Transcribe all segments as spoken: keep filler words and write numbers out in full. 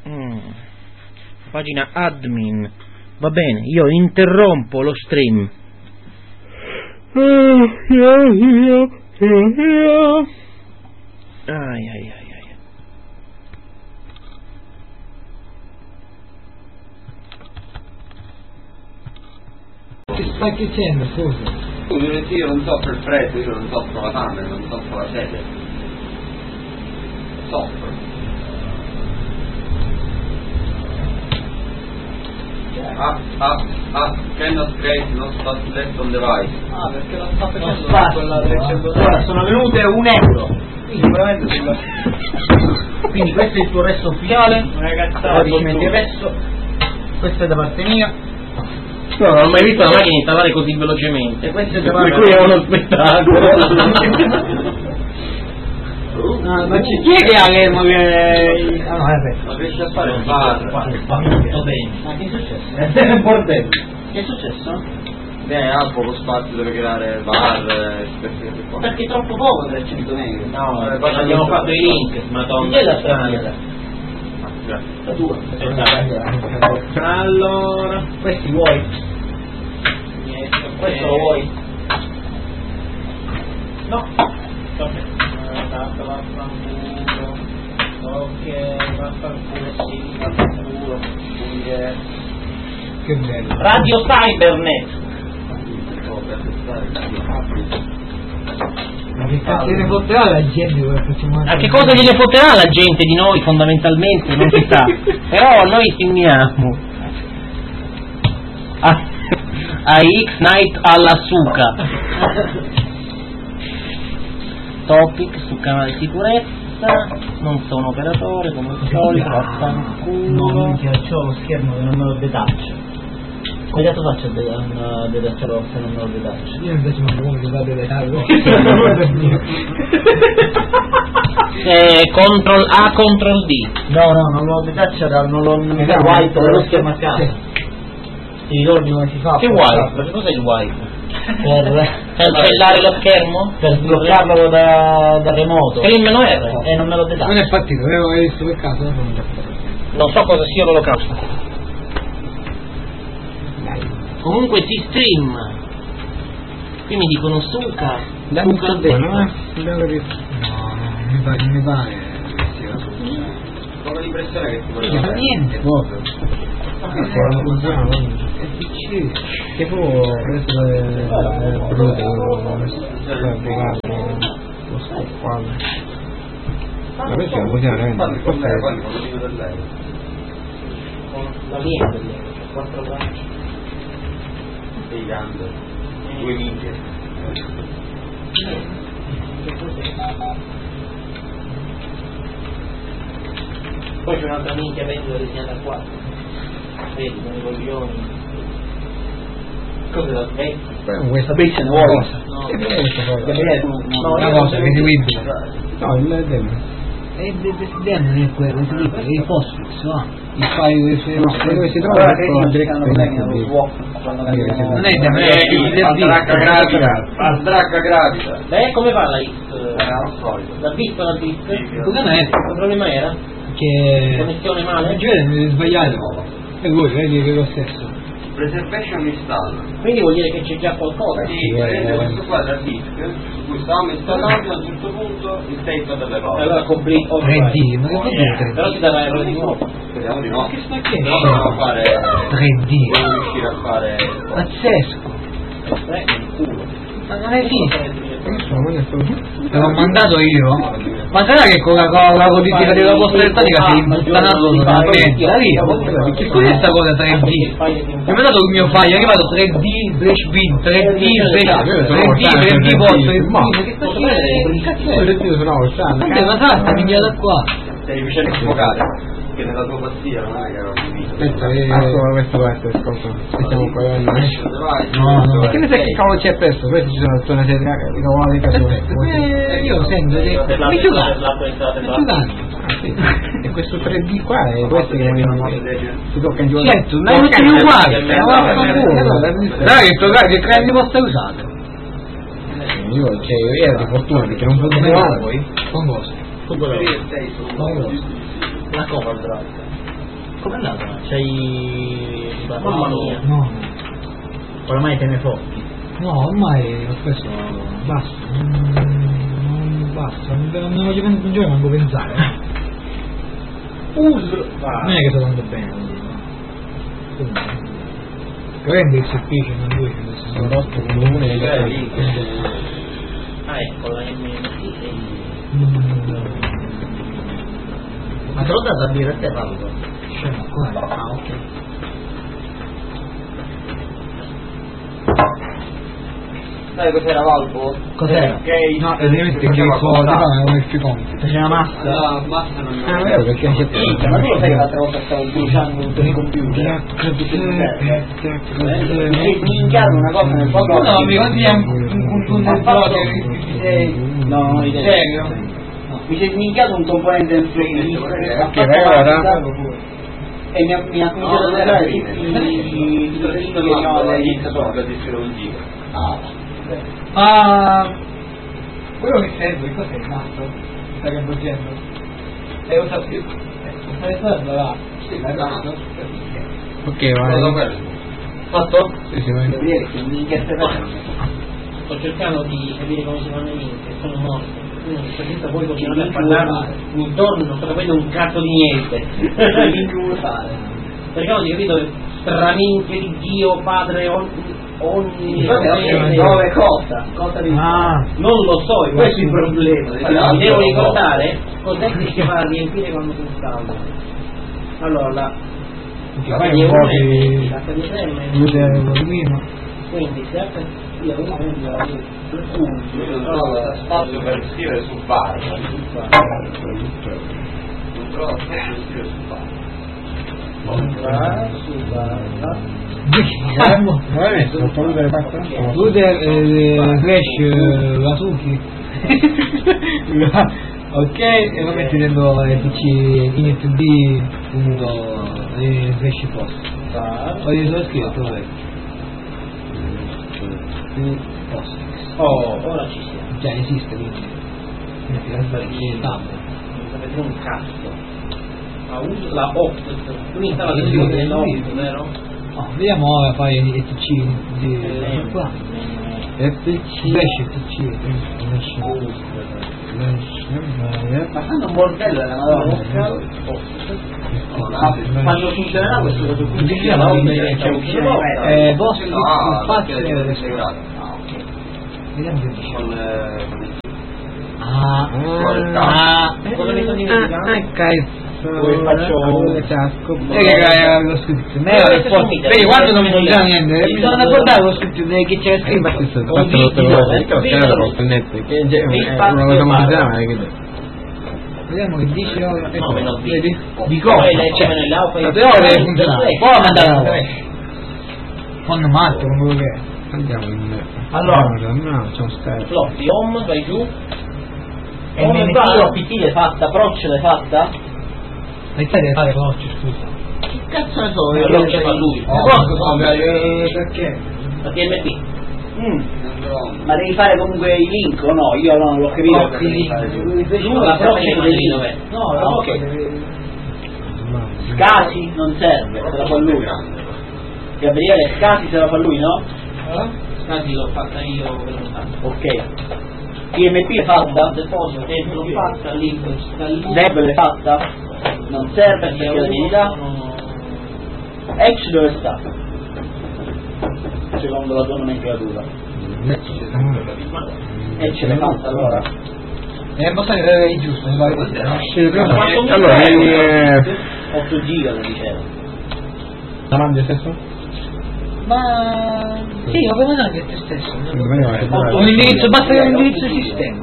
Mm. Pagina admin. Va bene, io interrompo lo stream. Ai ai ai ai. Che stai dicendo, scusa? Io non soffro il freddo, io non soffro la fame, non soffro la sete. Soffro. Ah, ah, ah, cannot create, non sta left on device. Ah, perché non sta facendo non sta, quella trecento. Ora sono venute un euro. Quindi veramente sulla... Quindi questo è il tuo resto ufficiale. Una cazzata. Poi ci metti il resto. Questo è da parte mia. No, non ho mai visto la macchina installare così velocemente. Questo è da Per parte cui è uno spettacolo. No, ma chi chi è che ha le... che... Ah no, vabbè. Ma riesci a fare un bar? Va bene. Ma che è successo? È un bordello. Che è successo? Beh, ha poco spazio dove creare bar, perché Perché è troppo poco trecento metri. No, Eh, poi abbiamo fatto i link, madonna. Chi è la strada? La tua. Allora, Questi vuoi? Questo lo vuoi? no. Ok. Vaffanculo. Ok, vaffanculo, sì, vaffanculo. Che bello. Radio Cybernet. Ma che cazzo ne fotterà la gente quando facciamo... A che cosa gliene fotterà la gente di noi fondamentalmente? Non si sa. Però noi ci uniamo a, a X-Night alla Suca. Topic su canale sicurezza. Non sono operatore come al solito. Vaffanculo. No, minchia, c'ho lo schermo che non me lo detaccio. Come cazzo faccio a de- a detacciarlo se non me lo detaccio? Io invece non come che vado a vedere. Eh, control A, control D. No, no, non lo detaccio, non lo non mi No, wipe no, lo schermo a casa. sì. Ti ricordi come si fa? Che wipe? Cos'è il wipe? Per, Cancellare lo schermo? per sbloccarlo da, da remoto. Scrimmelo R. E non me lo detaccio. Non è partito, avevo visto per caso. No? Non so cosa sia l'olocausto. Comunque si stream. Qui mi dicono Suca. Dammi Suca un po', no? detto. No, no, mi pare, mi pare. Poco di pressione che ti Non voleva fa fare. niente proprio. È P C. Che poi questo è brutto, per piegarlo, lo scoppare. Ma questo è una cosa veramente. Quanto è quanto è lei? La mia per lei, quattro braccia. Sei grande. Due minchie. Poi c'è un'altra minchia pentola disegnata qua. Vedi, con i coglioni. Cos'è la Svezia? Questa Base ne vuoi? No. Che è questa cosa? No, Una io cosa non che so. ti guidi. No, il demo. E il demo non è quello, è il Postfix, va. Il file dove si dove si trova Guarda che è stanno bene lo swap quando non è vengono- demo, è il Al dracca gravida. Al dracca gravida. Beh, come fa la X? Era al solito. Da bit alla bit? Cosa non è? Che problema era? Che Connessione male? Giulia mi è sbagliato. E voi vedi che è lo stesso. Preservation install. Quindi vuol dire che c'è già qualcosa? Sì, prende questo qua da disk su cui stavamo installando, a un certo punto il tempo delle cose. Allora complete all tre D, file. ma che vuol dire tre D? Però ti darà errore di nuovo. Speriamo di no. Che sta che? No, dobbiamo fare. tre D. Dobbiamo riuscire a fare. Pazzesco. Eh, il culo. Ma non è lì. Te l'ho mandato io. Ma sarà che con la, con la codifica della vostra elettronica si imputtanato totalmente? Da lì, che cos'è sta cosa tre D? Mi ha mandato il mio file, è arrivato tre D, Flash Beat, tre D, Flash tre D, tre D Post, ma che cazzo è? tre D sono ma sarà sta minchiata qua? Stai riuscendo a sfogare? Che nella tua pazzia non è che ero finito. Aspetta, questo può essere, ascolta. Stiamo pagando. No, no. E che ne sai che cavolo c'è presto? Questi ci sono una serie di cavolate casuali. Io sento che mi giocano. Mi giocano. E questo tre D qua è questo che si tocca in giocare. Certo, non è uguale. Dai, che sto che credo possa usare. Io cioè io ero di fortuna perché non potevo fare poi. Con cosa? La cover drive. Com'è andato? C'hai la Mamma mia? no, no. Oramai te ne focchi. No, ormai ho preso, basta, non, non basta, non, non ne voglio un giorno manco pensare. Uso! Non è che sto andando bene così, no? Prende il semplice, non lui che Sono rotto come uno e Cioè, lì, che Ah, ecco, la M T e... Ma te l'ho dato a dire a te, Paolo? scemo qua. Ah, ok. sai cos'era Valvo? Cos'era? Ok. No, praticamente che i soldi fanno come il ficonte. C'è una massa? La massa non Ah, è vero, perché c'è Minchia, ma tu lo sai che l'altra volta stavo bruciando un po' di computer? Mi hai minchiato una cosa nel poco. No, mi consiglia un contenitore No, non ho idea. serio? Mi sei minchiato un componente del frame Che ora? e mi ha, mi ha cominciato a dare il titolino che abbiamo dall'iniziatore. Ah, quello che serve, cos'è il nastro? Sta che boggendo? E usa più. Stai usando là? Sì, la nastro. Ok, va. Fatto? Sì, sì, vai. Sto cercando di capire come si fanno i link, sono morto. Quindi senza poi continuare a parlarmi intorno, non sto capendo un cazzo di niente. Link usare. Cercavo di capire straminchia di Dio, Padre, ogni dove cosa? Cosa di Ah. non lo so, questo è il problema. Mi devo ricordare cos'è che si va a riempire quando si installa. Allora la Che fai un po' di la luce volume. quindi se H sia un punto Non trovo spazio per scrivere sul bar. Non trovo spazio per scrivere sul bar. Luder Flash Rasuki. Ok, e lo metti dentro P C Inet D punto Flash Post. Poi sono scritto dov'è? Post. oh ora ci siamo Già esiste quindi. Metti la sbagli tab. non sapete un cazzo ma uso la Opt tu mi installa Sì, dentro sì, dell'Opt sì. vero? No, vediamo ora fai E T C di qua. F C Flash T C ma fanno un bordello nella madonna quando funzionerà questo coso qui Di c'è la Opt c'è un eh boss No, spazio perché e è integrato. ah ok vediamo che dice. Con le... Ah, ah, cosa mi sto dimenticando? Poi faccio- casco e che hai lo scritto vedi quando non mi funziona niente mi sono accordato lo scritto che c'è scritto vediamo che dice ora no me lo vedi dico di poi cosa lei cioè come nell'auto la teoria deve funzionare poi la mandare fanno matto con quello che è Andiamo in... Allora. no, c'è un step. floppy home vai giù E M T o P T l'hai fatta? Proc l'hai fatta? ma stai deve fare veloce scusa che cazzo ne so io lo fa lui perché? la T M P Mm. Ma devi fare comunque i link o no? Io non l'ho capito. No, perché i devi link. fare tu. giù la la proc prossima devi- lì dov'è? no Ah, no ok. Scasi non serve, se la fa lui. Gabriele Scasi se la fa lui, no? Scasi l'ho fatta io per un tanto Ok. T M P è fatta? deposito e l'ho fatta lì sta lì Deb l'hai fatta? Non serve perché la devi dare. Edge dove sta? Secondo la tua nomenclatura. Edge l'hai fatta allora? è abbastanza è giusto Allora, eh, otto giga la dicevo. davanti a stesso? ma sì ma come anche te stesso Otto un indirizzo basta che un indirizzo di sistema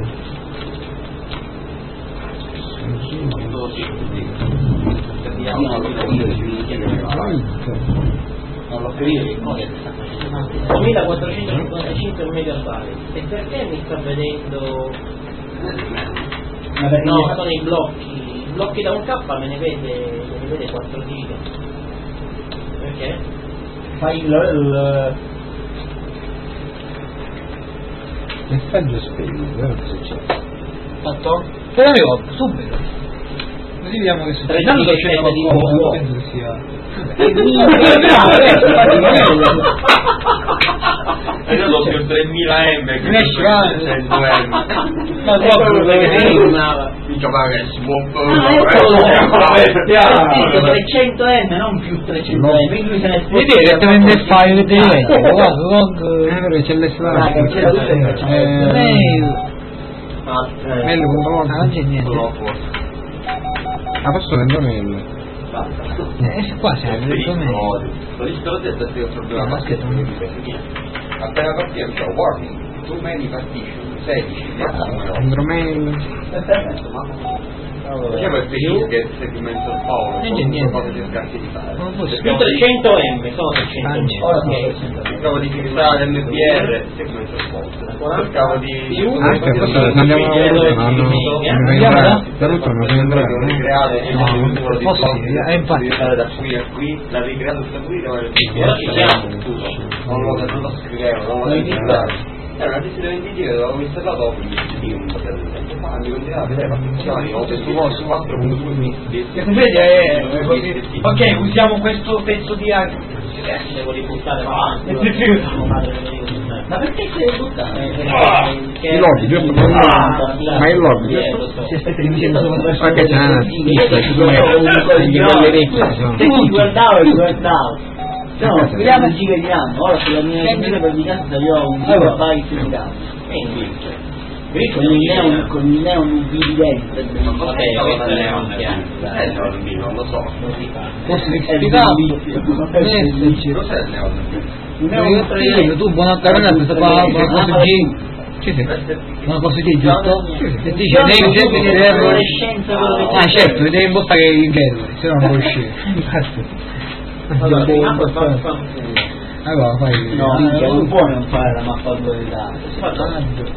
Non l'ho capito che cosa sta facendo. duemilaquattrocentocinquantacinque megabyte e perché mi sta vedendo Ma perché no mi- sono i blocchi i blocchi da un K me ne vede me ne vede quattro giga perché? fai il, il Messaggio spedito, vero cosa c'è? fatto? te l'avevo subito vediamo che succede. Tre Intanto sta righe uscendo di qualcosa, nuovo. penso che sia. E io do più tremila M che Ne esce, va. cento M. Ma proprio perché Dice ma che si può trecento M, non più trecento M, quindi lui se ne sposta. vedete che te vende il file che ti diventa. Guarda, log. Eh, perché c'è l'S Ah, che c'era tutto e facciamo Eh, Mail. mail punto com. Ah, non c'è niente. Ah, posso vendere mail? Eh, qua c'è il mail. Lo dico lo detto che il problema ma che non mi appena partiamo c'è warning too many partition sedici Vendrò mail. c'è quel preciso che segmento il Paolo Non c'è niente. cosa che scarsi di fare Non posso. Più trecento M, sono trecento M. Ora sono Ok. trecento. cercavo di fissare l'M P R segmento il Paolo cercavo di Ah, che cosa? Se andiamo a Rutto, no, no. Andiamo da? Da Rutto non si andrà. devo ricreare No, posso dire, eh, infatti. devi fare da qui a qui l'ha ricreato da qui devo avere il Ora ci siamo. non lo non lo scrivevo non lo registravo era una tessera venditiva che avevo installato dopo il un po' di tempo fa mi continuava a vedere particolari ho pensato su quattro punto due Che vedi è così. Ok, usiamo questo pezzo di arte. Devo ributtare avanti. E ti fiuto. Ma perché si deve buttare? Il lobby, giusto? Ma il lobby. Si aspetta che mi sia sopra. Ma che c'è una pista, ci sono le orecchie. Se ti guardavo e guardavo. No, vediamo il giga di RAM. Ora sulla mia computer per di casa io ho un gigabyte di RAM. Con il neon, con il neon U V dentro. Ok, questo è Neon eh non lo so Posso È spiegare? il cos'è il neon Io tu buonanotte questa qua cosa G. Sì, sì. Una cosa di giusto? E dice devi sempre dire ah certo, devi impostare il gateway, se no non puoi uscire. Allora fai. No, non può non fare la mappatura di dati.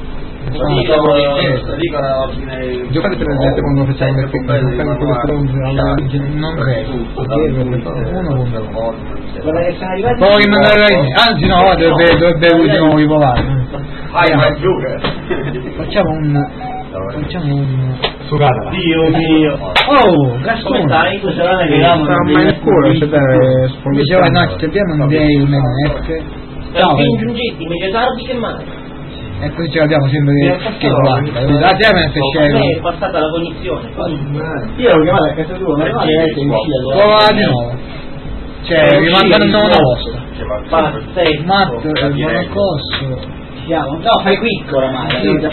dico l'ordine Giocate per esempio quando facciamo le figure, non Non credo. Uno punto. Guarda che sono arrivati. Poi mandare la email. Anzi no, dovrebbe dovrebbe di nuovo ripolare. vai vai giù Facciamo un facciamo un Sugatela. Dio mio. oh, Come Gaston. stai? Questa non è che avevamo Sta mai in culo, c'è da Invece ora no, ci abbiamo un day il menec. Ciao. Più ingiungiti, meglio tardi che mai. E così ce l'abbiamo sempre che guarda. La German se A me sceglie. è passata la cognizione. Io l'ho chiamato a casa tua, ma non è che è uscito. Prova di nuovo. Cioè, mi mancano una vostra. Pazzesco. Matt, buon corso. Siamo. No, fai quick oramai.